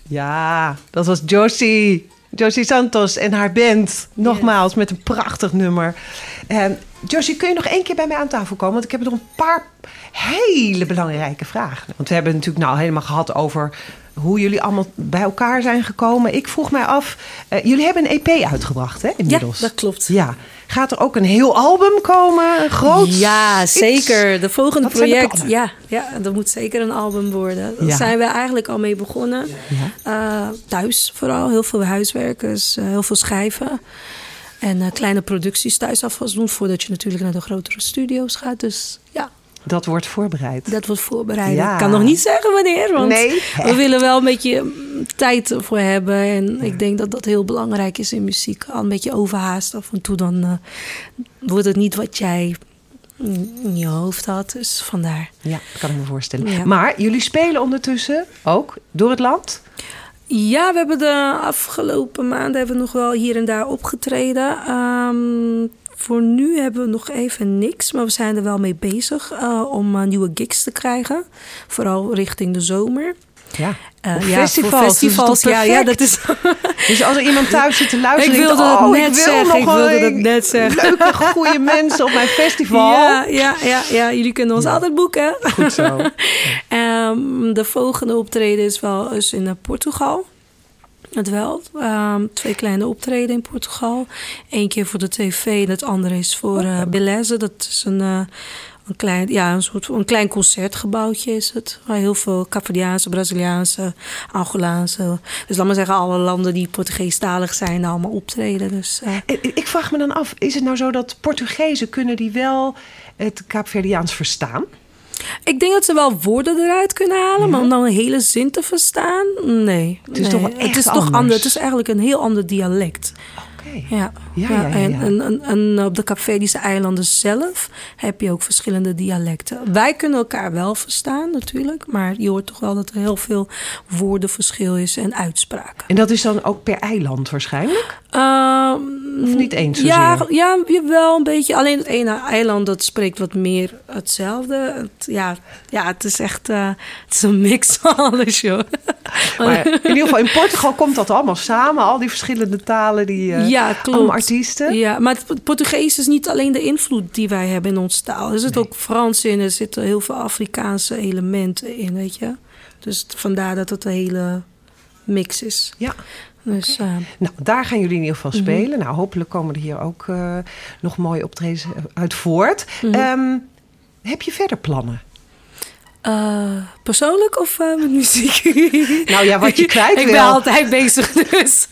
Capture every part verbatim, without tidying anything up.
Ja, dat was Josie. Josie Santos en haar band. Nogmaals, met een prachtig nummer. En Josie, kun je nog één keer bij mij aan tafel komen? Want ik heb nog een paar hele belangrijke vragen. Want we hebben het natuurlijk nou helemaal gehad over hoe jullie allemaal bij elkaar zijn gekomen. Ik vroeg mij af, uh, jullie hebben een E P uitgebracht, hè, inmiddels? Ja, dat klopt. Ja. Gaat er ook een heel album komen? Een groot? Ja, zeker. De volgende Wat zijn de project. plannen? Ja, ja, dat moet zeker een album worden. Daar Ja. zijn we eigenlijk al mee begonnen. Ja. Uh, thuis vooral. Heel veel huiswerk. Dus, uh, heel veel schrijven. En uh, kleine producties thuis alvast doen. Voordat je natuurlijk naar de grotere studio's gaat. Dus ja. Dat wordt voorbereid. Dat wordt voorbereid. Ja. Ik kan nog niet zeggen wanneer. Want Nee. we willen wel een beetje tijd voor hebben. En ja. ik denk dat dat heel belangrijk is in muziek. Al een beetje overhaast af en toe. Dan uh, wordt het niet wat jij in je hoofd had. Dus vandaar. Ja, dat kan ik me voorstellen. Ja. Maar jullie spelen ondertussen ook door het land? Ja, we hebben de afgelopen maanden hebben we nog wel hier en daar opgetreden. Um, Voor nu hebben we nog even niks, maar we zijn er wel mee bezig uh, om uh, nieuwe gigs te krijgen. Vooral richting de zomer. Ja, uh, op ja, festivals. Voor festivals, ja, ja, dat is. Dus als er iemand thuis zit te luisteren, ik wilde denkt, het oh, net ik wil zeggen. nog Ik wilde een, het net zeggen. Leuke, goede mensen op mijn festival. Ja, ja, ja, ja. Jullie kunnen ons ja. altijd boeken. Goed zo. um, de volgende optreden is wel eens in uh, Portugal. Het wel. Um, twee kleine optreden in Portugal. Eén keer voor de tv en het andere is voor uh, Beleze. Dat is een, uh, een, klein, ja, een, soort, een klein concertgebouwtje is het. Waar heel veel Cavadiaanse, Braziliaanse, Angolaanse. Dus laat maar zeggen, alle landen die Portugeestalig zijn, allemaal optreden. Dus, uh. ik, ik vraag me dan af, is het nou zo dat Portugezen kunnen die wel het Kaapverdiaans verstaan? Ik denk dat ze wel woorden eruit kunnen halen, ja. maar om nou een hele zin te verstaan, nee. Het is nee. toch wel echt het is anders. toch anders. Het is eigenlijk een heel ander dialect. Okay. Ja. Ja, ja, ja, ja, en, ja. en, en, en op de Kaapverdische eilanden zelf heb je ook verschillende dialecten. Wij kunnen elkaar wel verstaan natuurlijk, maar je hoort toch wel dat er heel veel woordenverschil is en uitspraken. En dat is dan ook per eiland waarschijnlijk? Um, of niet eens zozeer? Ja, ja, wel een beetje. Alleen het ene eiland dat spreekt wat meer hetzelfde. Het, ja, ja, het is echt uh, het is een mix van alles, joh. Maar in ieder geval in Portugal komt dat allemaal samen. Al die verschillende talen, die uh, ja, klopt. allemaal artiesten. Ja, maar het Portugees is niet alleen de invloed die wij hebben in onze taal. Er zit nee. ook Frans in, er zitten heel veel Afrikaanse elementen in, weet je. Dus vandaar dat het een hele mix is. Ja. Dus, uh, nou, daar gaan jullie in ieder geval spelen. Mm-hmm. Nou, hopelijk komen er hier ook uh, nog mooie optredens uit voort. Mm-hmm. Um, heb je verder plannen? Uh, persoonlijk of uh, met muziek? Nou ja, wat je kwijt wil. Ik ben altijd bezig dus.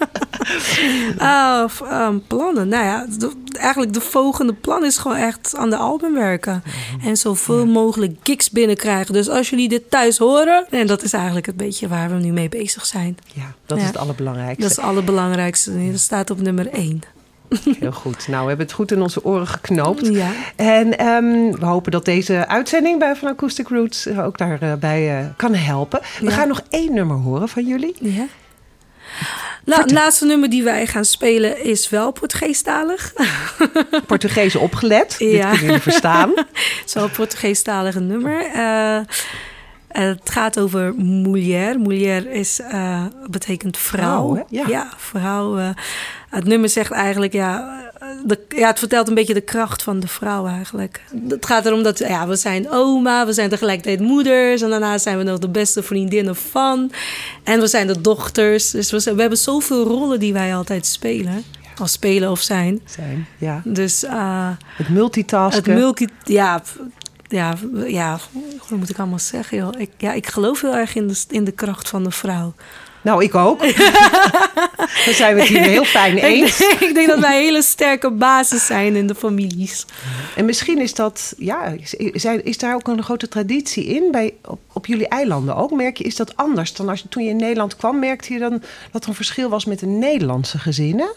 uh, um, plannen? Nou ja, de, eigenlijk de volgende plan is gewoon echt aan de album werken. Mm-hmm. En zoveel ja. mogelijk gigs binnenkrijgen. Dus als jullie dit thuis horen, en dat is eigenlijk het beetje waar we nu mee bezig zijn. Ja, dat ja. is het allerbelangrijkste. Dat is het allerbelangrijkste. Dat staat op nummer één. Heel goed. Nou, we hebben het goed in onze oren geknoopt. Ja. En um, we hopen dat deze uitzending bij van Acoustic Roots ook daarbij uh, kan helpen. We ja. gaan nog één nummer horen van jullie. Ja. Nou, het laatste nummer die wij gaan spelen is wel Portugeestalig. Portugees opgelet. Ja. Dit kunnen jullie verstaan. Het is wel een Portugeestalige nummer. Uh, Het gaat over mulher. Mulher is, uh, betekent vrouw. vrouw ja. ja, vrouw. Uh, het nummer zegt eigenlijk, ja, de, ja, het vertelt een beetje de kracht van de vrouw eigenlijk. Het gaat erom dat ja, we zijn oma, we zijn tegelijkertijd moeders. En daarna zijn we nog de beste vriendinnen van. En we zijn de dochters. Dus we, we hebben zoveel rollen die wij altijd spelen. Ja. Als spelen of zijn. Zijn, ja. Dus, uh, het multitasken. Het multi, ja... Ja, ja, hoe moet ik allemaal zeggen, joh? Ik, ja, ik geloof heel erg in de, in de kracht van de vrouw. Nou, ik ook. Dan zijn we het hier heel fijn eens. Ik, ik denk dat wij hele sterke basis zijn in de families. En misschien is dat, ja, is daar ook een grote traditie in bij, op, op jullie eilanden ook? Merk je, is dat anders dan als je, toen je in Nederland kwam, merkte je dan dat er een verschil was met de Nederlandse gezinnen?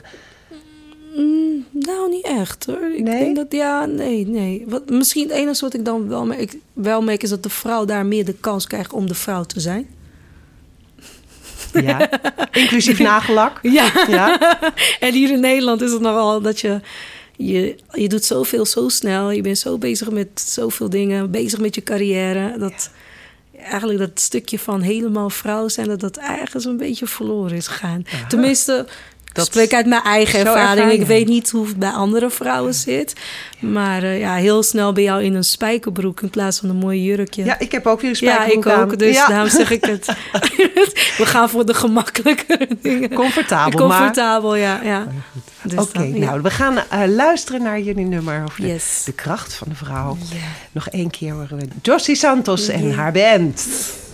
Mm, nou, niet echt hoor. Ik nee? denk dat, ja, nee, nee. Wat, misschien het enige wat ik dan wel merk, wel merk is dat de vrouw daar meer de kans krijgt om de vrouw te zijn. Ja, inclusief nagellak. Ja. ja. En hier in Nederland is het nogal dat je, je... Je doet zoveel zo snel. Je bent zo bezig met zoveel dingen. Bezig met je carrière. Dat... eigenlijk dat stukje van helemaal vrouw zijn, dat dat ergens een beetje verloren is gegaan. Aha. Tenminste, Dat ik spreek uit mijn eigen ervaring. ervaring. Ik weet niet hoe het bij andere vrouwen zit. Maar uh, ja, heel snel ben jou in een spijkerbroek in plaats van een mooi jurkje. Ja, ik heb ook weer een Ja, spijkerbroek ik aan. ook. Dus ja. daarom zeg ik het. We gaan voor de gemakkelijkere dingen. Comfortabel, Comfortabel, ja. ja. Dus Oké, okay, dan, ja. nou, we gaan uh, luisteren naar jullie nummer over de, Yes. de kracht van de vrouw. Yeah. Nog één keer horen we Josie Santos en Yeah. haar band.